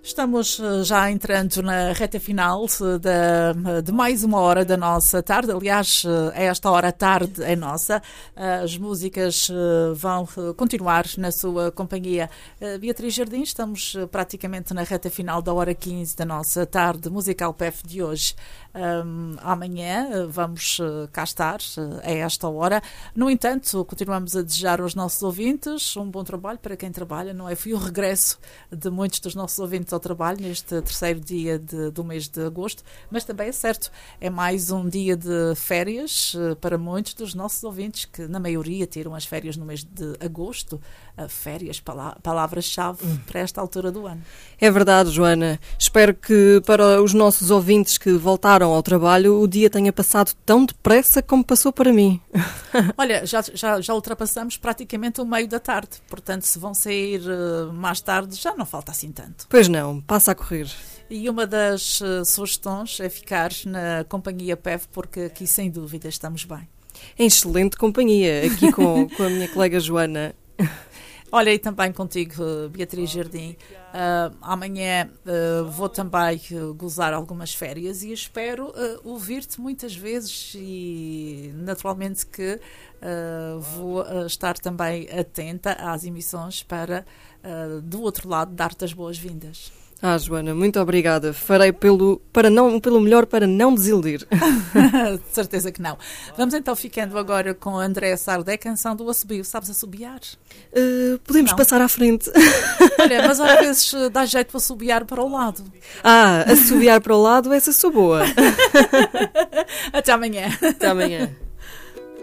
Estamos já entrando na reta final de mais uma hora da nossa tarde. Aliás, esta hora tarde é nossa. As músicas vão continuar na sua companhia. Beatriz Jardim, estamos praticamente na reta final da hora 15 da nossa tarde musical PEF de hoje. Amanhã vamos cá estar a esta hora. No entanto, continuamos a desejar aos nossos ouvintes um bom trabalho para quem trabalha, não é? Foi o regresso de muitos dos nossos ouvintes ao trabalho neste terceiro dia do mês de agosto, mas também é certo, é mais um dia de férias para muitos dos nossos ouvintes que na maioria tiram as férias no mês de agosto. Férias, palavra-chave para esta altura do ano. É verdade, Joana. Espero que para os nossos ouvintes que voltaram ao trabalho o dia tenha passado tão depressa como passou para mim. Olha, já ultrapassamos praticamente o meio da tarde, portanto se vão sair mais tarde já não falta assim tanto. Pois não, passa a correr. E uma das sugestões é ficar na companhia PEV, porque aqui sem dúvida estamos bem. Em excelente companhia, aqui com a minha colega Joana. Olha, e também contigo, Beatriz Jardim. Amanhã vou também gozar algumas férias e espero ouvir-te muitas vezes e naturalmente que vou estar também atenta às emissões para, do outro lado, dar-te as boas-vindas. Joana, muito obrigada. Farei pelo melhor para não desiludir. De certeza que não. Vamos então ficando agora com a Andréa Sardé, canção do assobio. Sabes assobiar? Podemos passar à frente. Olha, mas às vezes dá jeito de assobiar para o lado. Assobiar para o lado, essa sou boa. Até amanhã. Até amanhã.